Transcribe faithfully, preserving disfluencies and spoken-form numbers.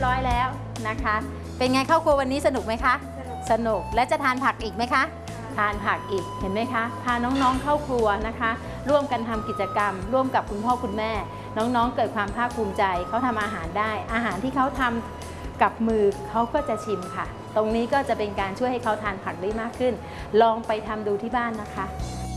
ร้อยแล้วนะคะเป็นไงเข้าครัววันนี้สนุกไหมคะสนุกและจะทานผักอีกไหมคะทานผักอีกเห็นไหมคะพาน้องๆเข้าครัวนะคะร่วมกันทำกิจกรรมร่วมกับคุณพ่อคุณแม่น้องๆเกิดความภาคภูมิใจเขาทำอาหารได้อาหารที่เขาทำกับมือเขาก็จะชิมค่ะตรงนี้ก็จะเป็นการช่วยให้เขาทานผักได้มากขึ้นลองไปทำดูที่บ้านนะคะ